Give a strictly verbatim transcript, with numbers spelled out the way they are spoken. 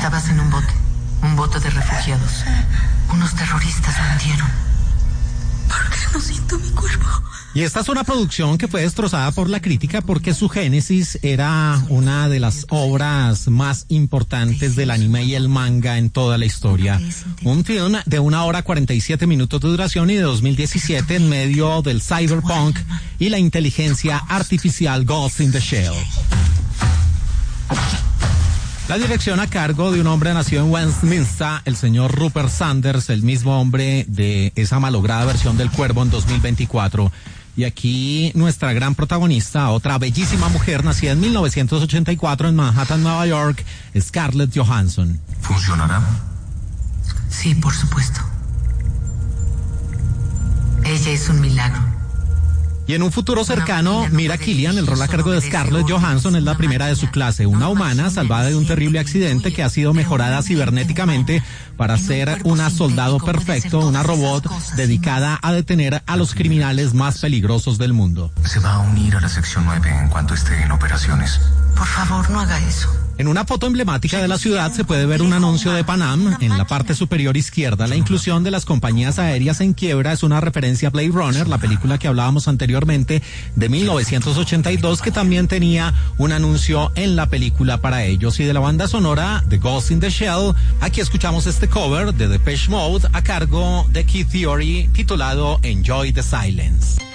Estabas en un bote, un bote de refugiados. Unos terroristas lo hundieron. ¿Por qué no siento mi cuerpo? Y esta es una producción que fue destrozada por la crítica porque su génesis era una de las obras más importantes del anime y el manga en toda la historia. Un film de una hora cuarenta y siete minutos de duración y de dos mil diecisiete en medio del cyberpunk y la inteligencia artificial Ghost in the Shell. La dirección a cargo de un hombre nacido en Westminster, el señor Rupert Sanders, el mismo hombre de esa malograda versión del Cuervo en dos mil veinticuatro. Y aquí nuestra gran protagonista, otra bellísima mujer nacida en mil novecientos ochenta y cuatro en Manhattan, Nueva York, Scarlett Johansson. ¿Funcionará? Sí, por supuesto. Ella es un milagro. Y en un futuro cercano, Mira Killian, el rol a cargo de Scarlett Johansson, es la primera de su clase, una humana salvada de un terrible accidente que ha sido mejorada cibernéticamente para ser una soldado perfecto, una robot dedicada a detener a los criminales más peligrosos del mundo. Se va a unir a la sección nueve en cuanto esté en operaciones. Por favor, no haga eso. En una foto emblemática de la ciudad se puede ver un anuncio de Panam en la parte superior izquierda. La inclusión de las compañías aéreas en quiebra es una referencia a Blade Runner, la película que hablábamos anteriormente de mil novecientos ochenta y dos, que también tenía un anuncio en la película para ellos. Y de la banda sonora de Ghost in the Shell, aquí escuchamos este cover de Depeche Mode a cargo de Key Theory titulado Enjoy the Silence.